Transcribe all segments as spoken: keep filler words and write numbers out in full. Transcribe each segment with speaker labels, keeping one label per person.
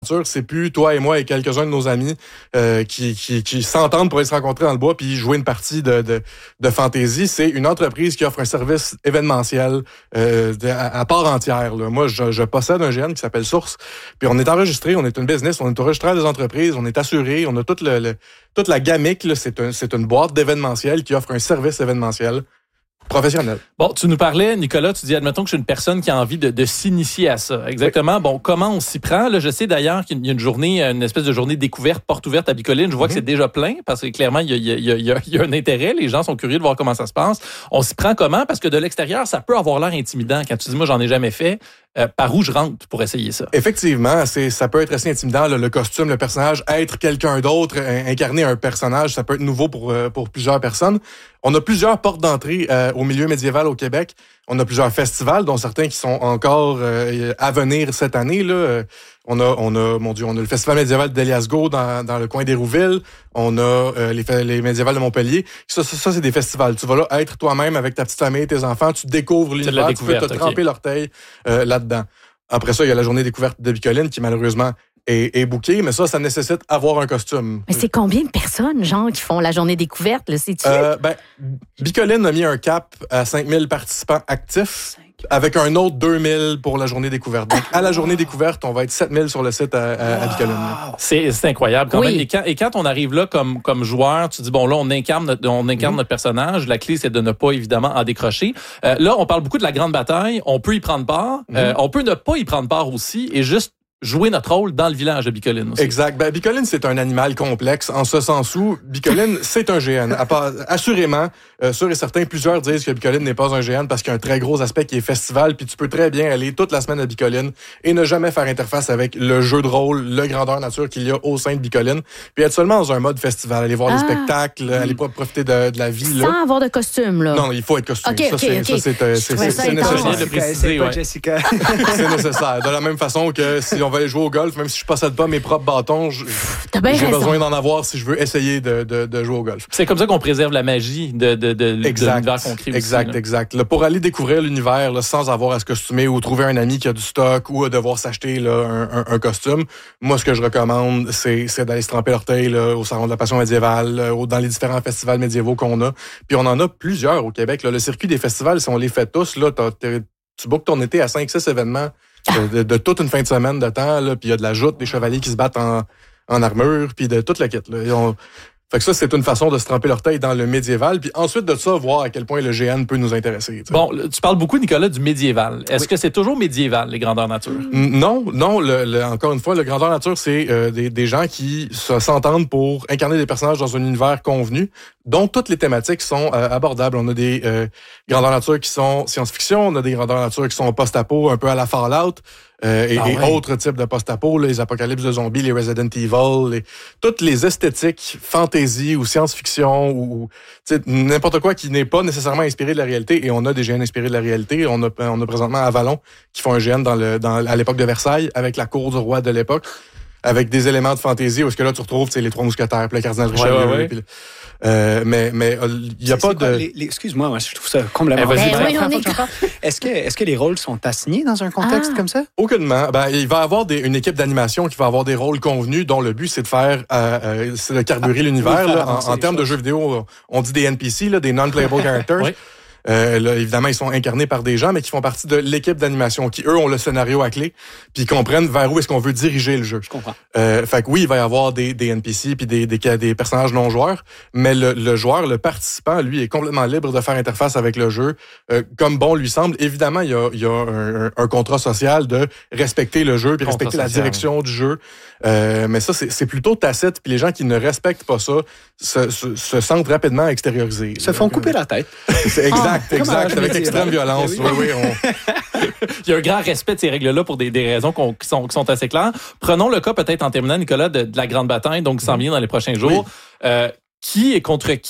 Speaker 1: Nature, c'est plus toi et moi et quelques-uns de nos amis euh, qui, qui, qui s'entendent pour aller se rencontrer dans le bois puis jouer une partie de, de, de fantaisie. C'est une entreprise qui offre un service événementiel euh, de, à, à part entière. Là. Moi, je, je possède un G N qui s'appelle Source. Puis on est enregistré, on est une business, on est enregistré à des entreprises, on est assuré, on a toute, le, le, toute la gamique. Là, c'est, un, c'est une boîte d'événementiel qui offre un service événementiel professionnel.
Speaker 2: Bon, tu nous parlais, Nicolas, tu dis, admettons que je suis une personne qui a envie de, de s'initier à ça. Exactement. Oui. Bon, comment on s'y prend? Là, je sais d'ailleurs qu'il y a une journée, une espèce de journée découverte, porte ouverte à Bicoline. Je vois mm-hmm. que c'est déjà plein parce que clairement, il y a, il y, a, il y, a, il y a un intérêt. Les gens sont curieux de voir comment ça se passe. On s'y prend comment? Parce que de l'extérieur, ça peut avoir l'air intimidant. Quand tu dis, moi, j'en ai jamais fait. Euh, par où je rentre pour essayer ça?
Speaker 1: Effectivement, c'est, ça peut être assez intimidant, le, le costume, le personnage, être quelqu'un d'autre, incarner un personnage, ça peut être nouveau pour, pour plusieurs personnes. On a plusieurs portes d'entrée euh, au milieu médiéval au Québec. On a plusieurs festivals, dont certains qui sont encore euh, à venir cette année. Là. On a, on a, mon Dieu, on a le Festival médiéval d'Eliasgo dans, dans le coin d'Hérouville. On a euh, les, les médiévals de Montpellier. Ça, ça, ça, c'est des festivals. Tu vas là être toi-même avec ta petite famille, tes enfants. Tu découvres l'univers. Tu peux te okay. tremper l'orteil euh, là-dedans. Après ça, il y a la journée découverte de Bicoline qui, malheureusement, est, est bookée. Mais ça, ça nécessite avoir un costume.
Speaker 3: Mais c'est combien de personnes, genre, qui font la journée découverte? Là, c'est-tu?
Speaker 1: Euh, ben, Bicoline a mis un cap à cinq mille participants actifs. Avec un autre deux mille pour la journée découverte. Donc, à la journée découverte, on va être sept mille sur le site à, à, à Bicoline.
Speaker 2: C'est, c'est incroyable quand
Speaker 3: oui.
Speaker 2: même. Et quand, et quand on arrive là comme, comme joueur, tu dis, bon, là, on incarne notre, on incarne mmh. notre personnage. La clé, c'est de ne pas, évidemment, en décrocher. Euh, là, on parle beaucoup de la grande bataille. On peut y prendre part. Mmh. Euh, on peut ne pas y prendre part aussi et juste jouer notre rôle dans le village de Bicoline aussi.
Speaker 1: Exact. Ben, Bicoline, c'est un animal complexe en ce sens où Bicoline, c'est un G N. À part, assurément, euh, sûr et certain, plusieurs disent que Bicoline n'est pas un G N parce qu'il y a un très gros aspect qui est festival, puis tu peux très bien aller toute la semaine à Bicoline et ne jamais faire interface avec le jeu de rôle, le grandeur nature qu'il y a au sein de Bicoline, puis être seulement dans un mode festival, aller voir ah. des spectacles, mmh. aller profiter de, de la vie.
Speaker 3: Sans
Speaker 1: là.
Speaker 3: avoir de costume, là.
Speaker 1: Non, il faut être costume.
Speaker 3: Okay,
Speaker 1: ça,
Speaker 3: okay,
Speaker 1: c'est,
Speaker 3: okay.
Speaker 1: ça, c'est, euh, c'est, c'est, c'est nécessaire.
Speaker 2: De préciser, ouais.
Speaker 4: Jessica.
Speaker 1: C'est nécessaire. De la même façon que si on va aller jouer au golf, même si je possède pas mes propres bâtons, je, j'ai raison. besoin d'en avoir si je veux essayer de, de, de jouer au golf.
Speaker 2: C'est comme ça qu'on préserve la magie de, de, de,
Speaker 1: exact.
Speaker 2: de l'univers qu'on crée
Speaker 1: Exact,
Speaker 2: aussi, là.
Speaker 1: exact. Là, pour aller découvrir l'univers là, sans avoir à se costumer ou trouver un ami qui a du stock ou à devoir s'acheter là, un, un, un costume, moi, ce que je recommande, c'est, c'est d'aller se tremper l'orteil là, au Salon de la Passion médiévale, là, dans les différents festivals médiévaux qu'on a. Puis on en a plusieurs au Québec. Là. Le circuit des festivals, si on les fait tous, là, t'as, t'as, tu bookes ton été à cinq six événements de, de, de toute une fin de semaine de temps. Là, puis il y a de la joute, des chevaliers qui se battent en, en armure, puis de toute la kit. Là. On, fait que ça, c'est une façon de se tremper l'orteil dans le médiéval. Puis ensuite de ça, voir à quel point le G N peut nous intéresser. T'sais.
Speaker 2: Bon, tu parles beaucoup, Nicolas, du médiéval. Est-ce oui. que c'est toujours médiéval, les grandeurs nature?
Speaker 1: Non, non. Le, le, encore une fois, le grandeur nature, c'est euh, des, des gens qui se, s'entendent pour incarner des personnages dans un univers convenu, dont toutes les thématiques sont euh, abordables. On a des euh, grandeurs nature qui sont science-fiction, on a des grandeurs nature qui sont post-apo, un peu à la Fallout. Euh, et, ah et ouais. autres types de post-apo, là, les apocalypses de zombies, les Resident Evil, les, toutes les esthétiques fantasy ou science-fiction ou n'importe quoi qui n'est pas nécessairement inspiré de la réalité. Et on a des G N inspirés de la réalité. On a, on a présentement Avalon qui font un G N dans le, dans, à l'époque de Versailles avec la cour du roi de l'époque, avec des éléments de fantasy où est-ce que là tu retrouves les trois mousquetaires, puis le cardinal Richelieu. Ouais, ouais, ouais. Puis, euh, mais mais il y a
Speaker 4: c'est,
Speaker 1: pas
Speaker 4: c'est
Speaker 1: de.
Speaker 4: Les, les, excuse-moi, moi, je trouve ça complètement.
Speaker 2: Eh, vas-y,
Speaker 3: ben, oui, on est...
Speaker 4: Est-ce que est-ce que les rôles sont assignés dans un contexte ah. comme ça?
Speaker 1: Aucunement. Ben il va y avoir des, une équipe d'animation qui va avoir des rôles convenus dont le but c'est de faire euh, euh, c'est de carburer ah, l'univers oui, là, en, en termes de jeux vidéo. On dit des N P C là, des non-playable characters. Oui. Euh, là, évidemment, ils sont incarnés par des gens, mais qui font partie de l'équipe d'animation, qui, eux, ont le scénario à clé, puis ils comprennent vers où est-ce qu'on veut diriger le jeu.
Speaker 4: Je comprends.
Speaker 1: Euh, fait que oui, il va y avoir des, des N P C puis des, des, des personnages non-joueurs, mais le, le joueur, le participant, lui, est complètement libre de faire interface avec le jeu, euh, comme bon lui semble. Évidemment, il y a, il y a un, un contrat social de respecter le jeu, puis respecter social. La direction du jeu. Euh, mais ça, c'est, c'est plutôt tacite, puis les gens qui ne respectent pas ça se, se, se sentent rapidement extériorisés.
Speaker 4: Se font couper la tête.
Speaker 1: C'est exact, ah, exact, avec extrême violence. Oui, oui, on...
Speaker 2: Il y a un grand respect de ces règles-là pour des, des raisons qu'on, qui, sont, qui sont assez claires. Prenons le cas peut-être en terminant, Nicolas, de, de la grande bataille, donc qui s'en vient dans les prochains jours. Oui. Euh, qui est contre qui?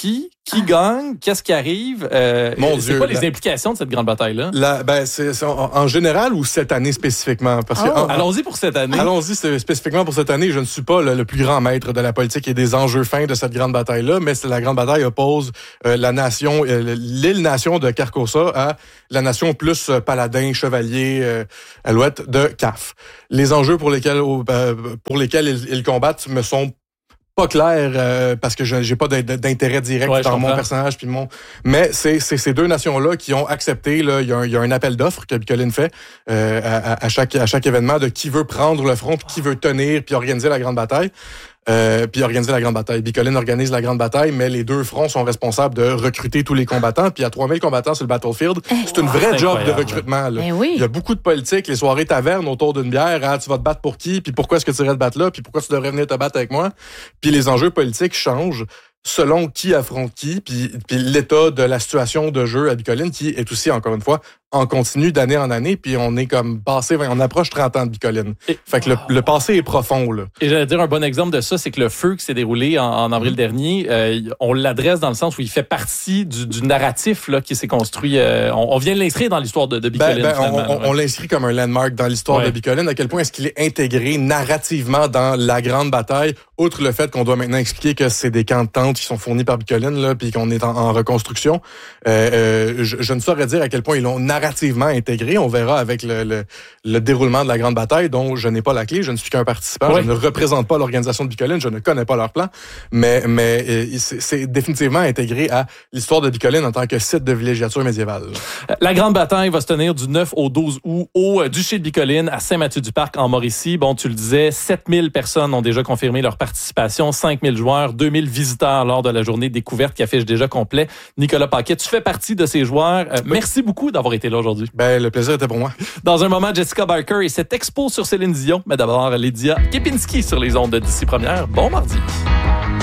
Speaker 2: Qui gagne? Qu'est-ce qui arrive? Euh,
Speaker 1: Mon
Speaker 2: c'est
Speaker 1: Dieu,
Speaker 2: quoi les
Speaker 1: la-
Speaker 2: implications de cette grande bataille-là?
Speaker 1: La, ben, c'est, c'est en, en général ou cette année spécifiquement? Parce que,
Speaker 3: Oh.
Speaker 1: en-
Speaker 2: Allons-y pour cette année.
Speaker 1: Allons-y c'est spécifiquement pour cette année. Je ne suis pas le, le plus grand maître de la politique et des enjeux fins de cette grande bataille-là, mais c'est la grande bataille oppose euh, la nation, euh, l'île-nation de Carcosa à la nation plus euh, paladin, chevalier, euh, alouette de C A F. Les enjeux pour lesquels, euh, pour lesquels ils, ils combattent me sont pas clair euh, parce que je j'ai pas d'intérêt direct
Speaker 2: Ouais,
Speaker 1: dans mon
Speaker 2: comprends.
Speaker 1: personnage puis mon mais c'est c'est ces deux nations là qui ont accepté là il y a un, il y a un appel d'offres que Bicoline fait euh, à, à chaque à chaque événement de qui veut prendre le front puis qui veut tenir puis organiser la grande bataille. Euh, puis organiser la grande bataille. Bicoline organise la grande bataille, mais les deux fronts sont responsables de recruter tous les combattants. Puis il y a trois mille combattants sur le battlefield. C'est une vraie
Speaker 2: C'est
Speaker 1: job de
Speaker 2: incroyable.
Speaker 1: recrutement. Là.
Speaker 3: Ben oui.
Speaker 1: Il y a beaucoup de politique, les soirées tavernes autour d'une bière. Ah, tu vas te battre pour qui? Puis pourquoi est-ce que tu irais te battre là? Puis pourquoi tu devrais venir te battre avec moi? Puis les enjeux politiques changent selon qui affronte qui, puis, puis l'état de la situation de jeu à Bicoline, qui est aussi, encore une fois, en continu d'année en année, puis on est comme passé, on approche trente ans de Bicoline.
Speaker 2: Et-
Speaker 1: Fait que le, le passé est profond, là.
Speaker 2: Et j'allais dire un bon exemple de ça, c'est que le feu qui s'est déroulé en, en avril dernier, euh, on l'adresse dans le sens où il fait partie du, du narratif là, qui s'est construit. euh, on, on vient de l'inscrire dans l'histoire de, de
Speaker 1: Ben,
Speaker 2: Bicoline.
Speaker 1: ben, on,
Speaker 2: finalement,
Speaker 1: on,
Speaker 2: ouais.
Speaker 1: on l'inscrit comme un landmark dans l'histoire
Speaker 2: Ouais.
Speaker 1: de Bicoline. À quel point est-ce qu'il est intégré narrativement dans la grande bataille, outre le fait qu'on doit maintenant expliquer que c'est des camps de tentes qui sont fournis par Bicoline, là, puis qu'on est en, en reconstruction. Euh, euh, je, je ne saurais dire à quel point ils l'ont narrativement intégré. On verra avec le, le, le déroulement de la grande bataille, dont je n'ai pas la clé. Je ne suis qu'un participant.
Speaker 2: Ouais.
Speaker 1: Je ne représente pas l'organisation de Bicoline. Je ne connais pas leur plan. Mais, mais euh, c'est, c'est définitivement intégré à l'histoire de Bicoline en tant que site de villégiature médiévale.
Speaker 2: La grande bataille va se tenir du neuf au douze août au euh, Duché de Bicoline à Saint-Mathieu-du-Parc en Mauricie. Bon, tu le disais, sept mille personnes ont déjà confirmé leur participation, cinq mille joueurs, deux mille visiteurs lors de la journée découverte qui affiche déjà complet. Nicolas Paquet, tu fais partie de ces joueurs. Euh, merci beaucoup d'avoir été là aujourd'hui.
Speaker 1: Ben, le plaisir était pour moi.
Speaker 2: Dans un moment, Jessica Barker et cette expo sur Céline Dion. Mais d'abord, Lydia Kepinski sur les ondes de D'ici Première. Bon mardi.